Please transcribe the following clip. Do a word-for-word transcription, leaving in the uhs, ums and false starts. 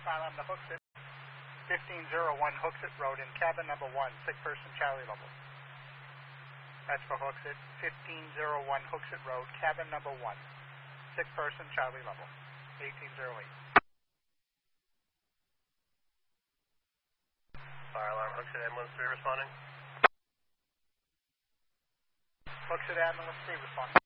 Fire alarm to Hooksett. fifteen oh one Hooksett Road in cabin number one, sick person Charlie level. That's for Hooksett. fifteen oh one Hooksett Road, cabin number one, sick person Charlie level. eighteen oh eight. Fire alarm, Hooksett ambulance three responding. Hooksett ambulance three responding.